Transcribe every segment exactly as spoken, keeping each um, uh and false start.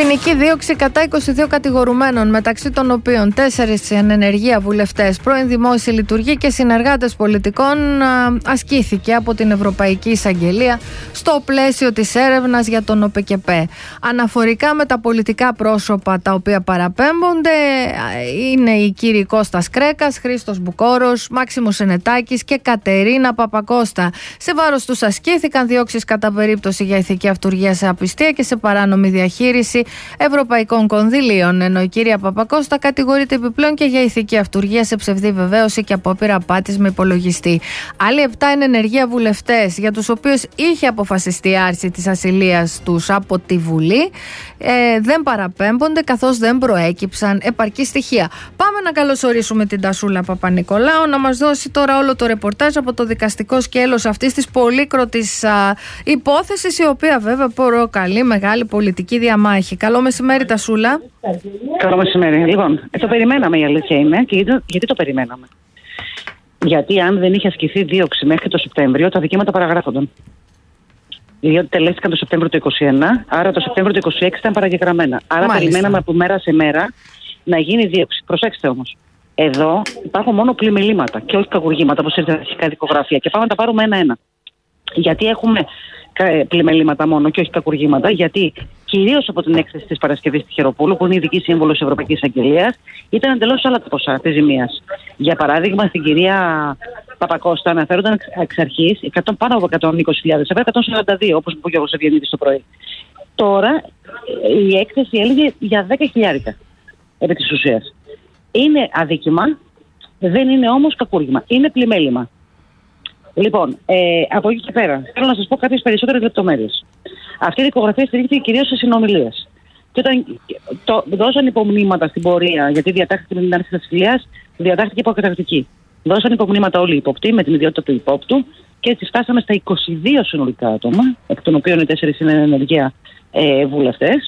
Ποινική δίωξη κατά είκοσι δύο κατηγορουμένων, μεταξύ των οποίων τέσσερις εν ενεργεία βουλευτές, πρώην δημόσιοι λειτουργοί και συνεργάτες πολιτικών, ασκήθηκε από την Ευρωπαϊκή Εισαγγελία στο πλαίσιο της έρευνας για τον ΟΠΕΚΕΠΕ. Αναφορικά με τα πολιτικά πρόσωπα τα οποία παραπέμπονται είναι οι κύριοι Κώστας Κρέκας, Χρήστος Μπουκόρος, Μάξιμος Ενετάκης και Κατερίνα Παπακώστα. Σε βάρος τους ασκήθηκαν διώξεις κατά περίπτωση για ηθική αυτουργία σε απιστία και σε παράνομη διαχείριση ευρωπαϊκών κονδυλίων, ενώ η κυρία Παπακώστα κατηγορείται επιπλέον και για ηθική αυτουργία σε ψευδή βεβαίωση και απόπειρα απάτης με υπολογιστή. Άλλοι επτά είναι ενεργεία βουλευτές, για τους οποίους είχε αποφασιστεί η άρση της ασυλίας τους από τη Βουλή, ε, δεν παραπέμπονται καθώς δεν προέκυψαν επαρκή στοιχεία. Πάμε να καλωσορίσουμε την Τασούλα Παπα-Νικολάου να μας δώσει τώρα όλο το ρεπορτάζ από το δικαστικό σκέλος αυτής της πολύκροτης α, υπόθεσης, η οποία βέβαια προκαλεί μεγάλη πολιτική διαμάχη. Καλό μεσημέρι, Τασούλα. Καλό μεσημέρι. Λοιπόν, ε, το περιμέναμε, η αλήθεια είναι. Και γιατί, γιατί το περιμέναμε? Γιατί αν δεν είχε ασκηθεί δίωξη μέχρι το Σεπτέμβριο, τα δικήματα παραγράφονταν. Διότι τελέστηκαν το Σεπτέμβριο του είκοσι ένα, άρα το Σεπτέμβριο του είκοσι έξι ήταν παραγεγραμμένα. Άρα Μάλιστα. περιμέναμε από μέρα σε μέρα να γίνει δίωξη. Προσέξτε όμως. Εδώ υπάρχουν μόνο πλημελήματα και όχι κακουργήματα, όπως ήρθε αρχικά δικογραφία. Και πάμε να τα πάρουμε ένα-ένα. Γιατί έχουμε πλημελήματα μόνο και όχι κακουργήματα? Γιατί κυρίως από την έκθεση της Παρασκευής Τυχεροπούλου, που είναι ειδική σύμβολος της Ευρωπαϊκής Αγγελίας, ήταν εντελώς άλλα τα ποσά της ζημίας. Για παράδειγμα, στην κυρία Παπακώστα αναφέρονταν εξ αρχής πάνω από εκατόν είκοσι χιλιάδες ευρώ, εκατόν σαράντα δύο, όπως μου είπε ο Γιώργος Ευγενίδης το πρωί. Τώρα η έκθεση έλεγε για δέκα χιλιάρικα επί της ουσίας. Είναι αδίκημα, δεν είναι όμως κακούργημα. Είναι πλημέλημα. Λοιπόν, ε, από εκεί και πέρα, θέλω να σας πω κάποιες περισσότερες λεπτομέρειες. Αυτή η δικογραφία στηρίχθηκε κυρίως σε συνομιλίες. Και όταν το, δώσαν υπομνήματα στην πορεία, γιατί διατάχθηκε με την άρση της ασυλίας, διατάχθηκε υποκαταρκτική. Δώσαν υπομνήματα όλοι οι υποπτοί με την ιδιότητα του υπόπτου και έτσι φτάσαμε στα είκοσι δύο συνολικά άτομα, εκ των οποίων οι τέσσερις είναι ενεργεία ε, βουλευτές,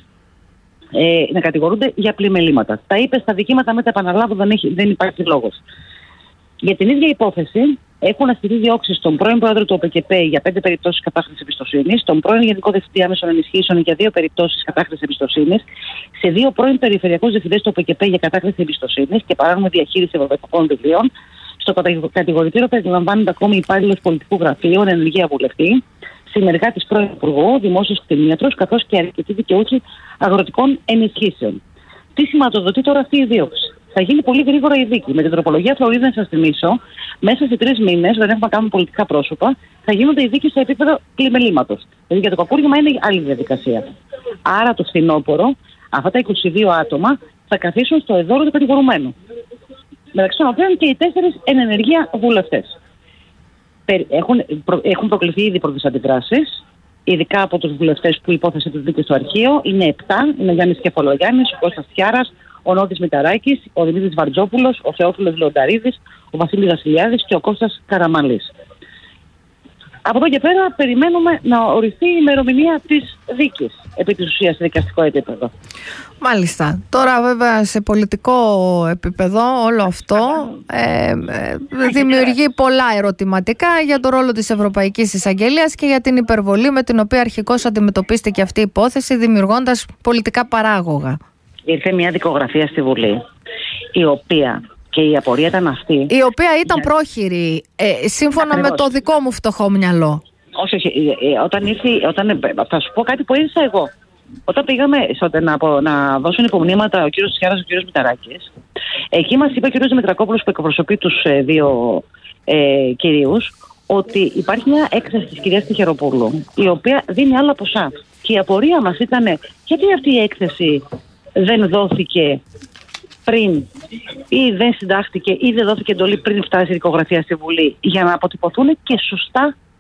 ε, να κατηγορούνται για πλημελήματα. Τα είπε στα δικήματα, με τα επαναλάβω, δεν, έχει, δεν υπάρχει λόγος. Για την ίδια υπόθεση έχουν ασκηθεί διώξεις στον πρώην πρόεδρο του ΟΠΕΚΕΠΕ για πέντε περιπτώσεις κατάχρησης εμπιστοσύνης, τον πρώην Γενικό Διευθυντή Άμεσων Ενισχύσεων για δύο περιπτώσεις κατάχρησης εμπιστοσύνης, σε δύο πρώην περιφερειακούς διευθυντές του ΟΠΕΚΕΠΕ για κατάχρηση εμπιστοσύνης και παράνομη διαχείριση ευρωπαϊκών κονδυλίων. Στο κατηγορητήριο περιλαμβάνεται ακόμη υπάλληλος πολιτικού γραφείου, ενεργεία βουλευτή, συνεργάτης πρώην Υπουργού, δημόσιος κτηνίατρος, καθώς και αρκετοί δικαιούχοι αγροτικών ενισχύσεων. Τι σηματοδοτεί τώρα αυτή η δίωξη? Θα γίνει πολύ γρήγορα η δίκη. Με την τροπολογία Φλωρίδη, να σας θυμίσω, μέσα σε τρεις μήνες, δεν έχουμε να κάνουμε πολιτικά πρόσωπα, θα γίνονται οι δίκες σε επίπεδο πλημελήματος. Δηλαδή για το κακούργημα είναι άλλη διαδικασία. Άρα το φθινόπωρο, αυτά τα είκοσι δύο άτομα θα καθίσουν στο εδώρο του κατηγορουμένου. Μεταξύ των οποίων και οι τέσσερις εν ενεργεία βουλευτές. Έχουν, προ, έχουν προκληθεί ήδη πρώτες αντιδράσεις, ειδικά από τους βουλευτές που υπόθεσε τη δίκη στο αρχείο. Είναι επτά. Είναι ο Γιάννης Κεφαλογιάννης, ο Κώστας Τιάρας, ο Νότης Μηταράκης, ο Δημήτρης Βαρτζόπουλος, ο Θεόφιλος Λεονταρίδης, ο Βασίλης Βασιλιάδης και ο Κώστας Καραμανλής. Από εδώ και πέρα περιμένουμε να οριστεί η ημερομηνία της δίκης επί της ουσίας σε δικαστικό επίπεδο. Μάλιστα. Τώρα βέβαια σε πολιτικό επίπεδο όλο αυτό ε, ε, δημιουργεί πολλά ερωτηματικά για το ρόλο της Ευρωπαϊκής Εισαγγελίας και για την υπερβολή με την οποία αρχικώς αντιμετωπίστηκε αυτή η υπόθεση, δημιουργώντας πολιτικά παράγωγα. Ήρθε μια δικογραφία στη Βουλή, η οποία και η απορία ήταν αυτή. Η οποία ήταν για... πρόχειρη, ε, σύμφωνα Ακριβώς. με το δικό μου φτωχό μυαλό. Όχι, όχι. Ε, όταν ήρθε, όταν, θα σου πω κάτι που έζησα εγώ. Όταν πήγαμε στο, να, να δώσουν υπομνήματα ο κύριος Τιάρας και ο κύριος Μηταράκης, εκεί μας είπε ο κύριος Δημητρακόπουλος, που εκπροσωπεί τους ε, δύο ε, κυρίους, ότι υπάρχει μια έκθεση της κυρίας Τυχεροπούλου, η οποία δίνει άλλα ποσά. Και η απορία μας ήταν, γιατί αυτή η έκθεση δεν δόθηκε πριν ή δεν συντάχθηκε ή δεν δόθηκε εντολή πριν φτάσει η δικογραφία στη Βουλή, για να αποτυπωθούν και σωστά